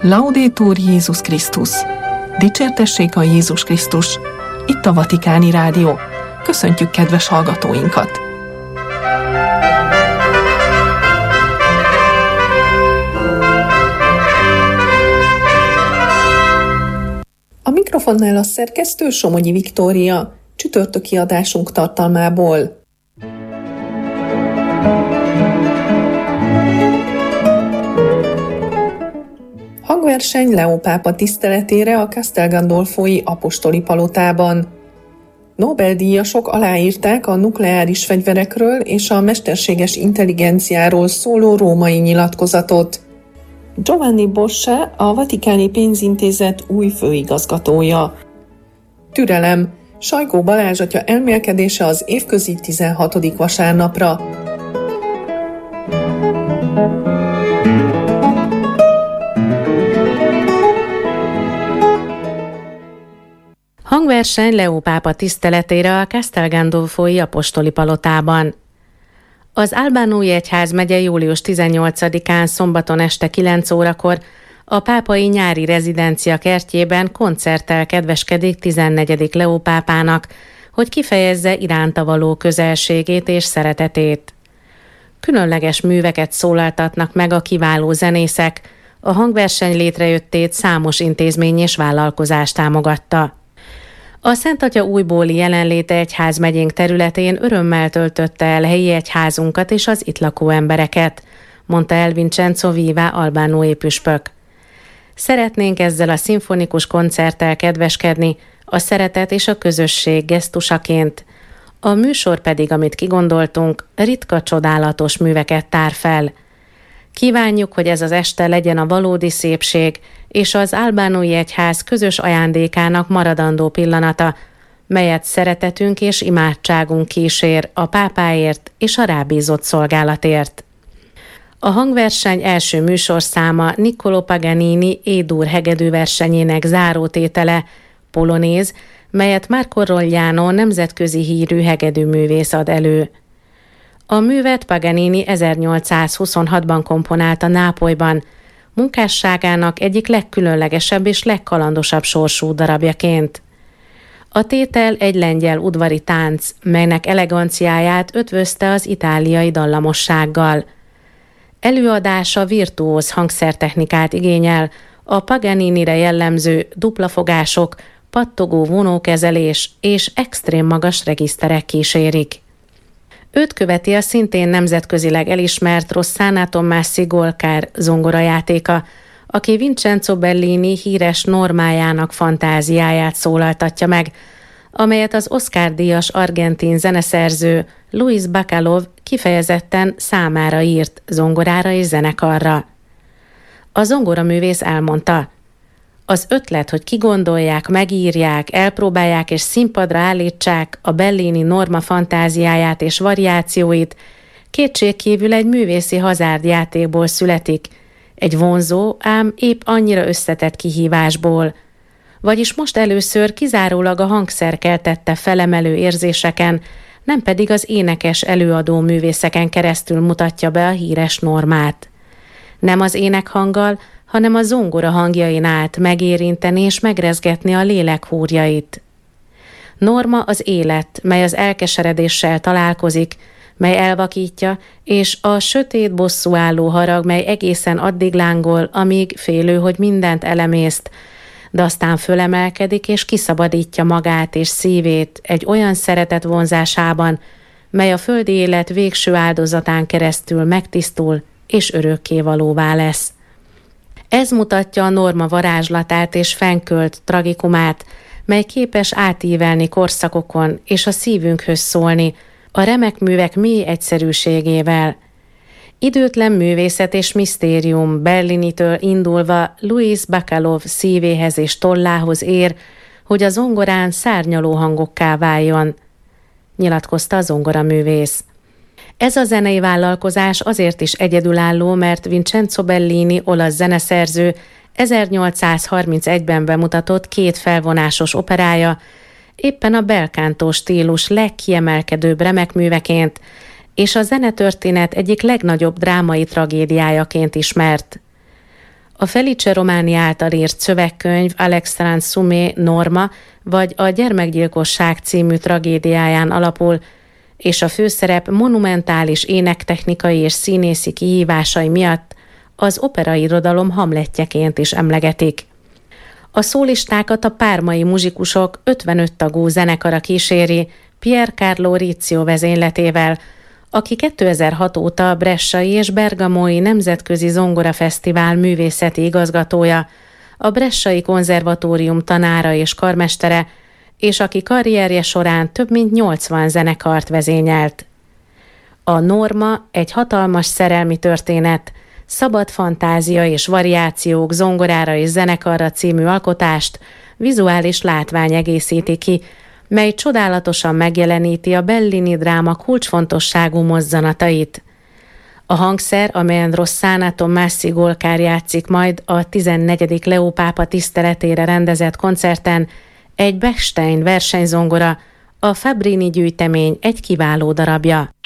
Laudetur Jézus Krisztus! Dicsértessék a Jézus Krisztus! Itt a Vatikáni Rádió. Köszöntjük kedves hallgatóinkat! A mikrofonnál a szerkesztő Somogyi Viktória, csütörtöki adásunk tartalmából. Hangverseny Leó pápa tiszteletére a Castel Gandolfoi apostoli palotában. Nobel-díjasok aláírták a nukleáris fegyverekről és a mesterséges intelligenciáról szóló római nyilatkozatot. Giovanni Boscia, a Vatikáni Pénzintézet új főigazgatója. Türelem, Sajgó Balázs atya elmélkedése az évközi 16. vasárnapra. Hangverseny Leó pápa tiszteletére a Castel Gandolfoi apostoli palotában. Az Albánói Egyházmegye július 18-án szombaton este 9 órakor a pápai nyári rezidencia kertjében koncerttel kedveskedik 14. Leó pápának, hogy kifejezze iránta való közelségét és szeretetét. Különleges műveket szólaltatnak meg a kiváló zenészek, a hangverseny létrejöttét számos intézmény és vállalkozás támogatta. A Szent Atya újbóli jelenléte egyházmegyénk területén örömmel töltötte el helyi egyházunkat és az itt lakó embereket, mondta el Vincenzo Viva albánói püspök. Szeretnénk ezzel a szimfonikus koncerttel kedveskedni, a szeretet és a közösség gesztusaként. A műsor pedig, amit kigondoltunk, ritka csodálatos műveket tár fel. Kívánjuk, hogy ez az este legyen a valódi szépség és az albánói egyház közös ajándékának maradandó pillanata, melyet szeretetünk és imádságunk kísér a pápáért és a rábízott szolgálatért. A hangverseny első műsorszáma Niccolò Paganini E-dur hegedűversenyének zárótétele, polonéz, melyet Marco Rogliano nemzetközi hírű hegedűművész ad elő. A művet Paganini 1826-ban komponálta Nápolyban, munkásságának egyik legkülönlegesebb és legkalandosabb sorsú darabjaként. A tétel egy lengyel udvari tánc, melynek eleganciáját ötvözte az itáliai dallamossággal. Előadása virtuóz hangszertechnikát igényel, a Paganinire jellemző duplafogások, pattogó vonókezelés és extrém magas regiszterek kísérik. Őt követi a szintén nemzetközileg elismert Rossana Tommassi Golkár zongorajátéka, aki Vincenzo Bellini híres Normájának fantáziáját szólaltatja meg, amelyet az Oscar-díjas argentin zeneszerző Luis Bacalov kifejezetten számára írt zongorára és zenekarra. A zongoraművész elmondta: az ötlet, hogy kigondolják, megírják, elpróbálják és színpadra állítsák a Bellini Norma fantáziáját és variációit, kétségkívül egy művészi hazárdjátékból születik, egy vonzó, ám épp annyira összetett kihívásból. Vagyis most először kizárólag a hangszer keltette felemelő érzéseken, nem pedig az énekes előadó művészeken keresztül mutatja be a híres Normát. Nem az énekhanggal, hanem a zongora hangjain át megérinteni és megrezgetni a lélek húrjait. Norma az élet, mely az elkeseredéssel találkozik, mely elvakítja, és a sötét bosszúálló harag, mely egészen addig lángol, amíg félő, hogy mindent elemészt, de aztán fölemelkedik és kiszabadítja magát és szívét egy olyan szeretet vonzásában, mely a földi élet végső áldozatán keresztül megtisztul és örökkévalóvá lesz. Ez mutatja a Norma varázslatát és fennkölt tragikumát, mely képes átívelni korszakokon és a szívünkhöz szólni, a remek művek mély egyszerűségével. Időtlen művészet és misztérium Bellinitől indulva Luis Bacalov szívéhez és tollához ér, hogy a zongorán szárnyaló hangokká váljon, nyilatkozta a zongoraművész. Ez a zenei vállalkozás azért is egyedülálló, mert Vincenzo Bellini olasz zeneszerző 1831-ben bemutatott 2 felvonásos operája éppen a belkántó stílus legkiemelkedőbb remekműveként és a zenetörténet egyik legnagyobb drámai tragédiájaként ismert. A Felice Romani által írt szövegkönyv Alex Transumé Norma vagy a Gyermekgyilkosság című tragédiáján alapul, és a főszerep monumentális énektechnikai és színészi kihívásai miatt az operairodalom Hamletjeként is emlegetik. A szólistákat a pármai muzsikusok 55 tagú zenekara kíséri Pier Carlo Rizio vezényletével, aki 2006 óta a Bressai és Bergamói Nemzetközi Zongorafesztivál művészeti igazgatója, a Bressai Konzervatórium tanára és karmestere, és aki karrierje során több mint 80 zenekart vezényelt. A Norma egy hatalmas szerelmi történet, szabad fantázia és variációk zongorára és zenekarra című alkotást vizuális látvány egészíti ki, mely csodálatosan megjeleníti a Bellini dráma kulcsfontosságú mozzanatait. A hangszer, amelyen Rossana Tommassi Golkár játszik majd a 14. Leó pápa tiszteletére rendezett koncerten, egy Bechstein versenyzongora, a Fabrini gyűjtemény egy kiváló darabja.